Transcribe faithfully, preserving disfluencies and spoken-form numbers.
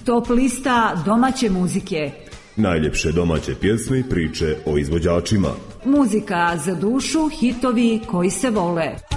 Top lista domaće muzike. Najljepše domaće pjesme i priče o izvođačima. Muzika za dušu, hitovi koji se vole.